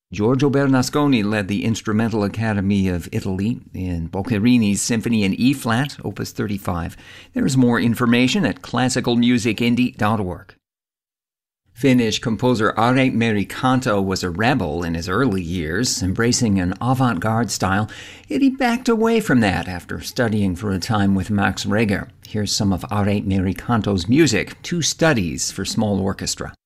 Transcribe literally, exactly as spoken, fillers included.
Giorgio Bernasconi led the Instrumental Academy of Italy in Boccherini's Symphony in E-flat, Opus thirty-five. There's more information at classical music indie dot org. Finnish composer Are Merikanto was a rebel in his early years, embracing an avant-garde style, yet he backed away from that after studying for a time with Max Reger. Here's some of Are Merikanto's music, Two Studies for Small Orchestra.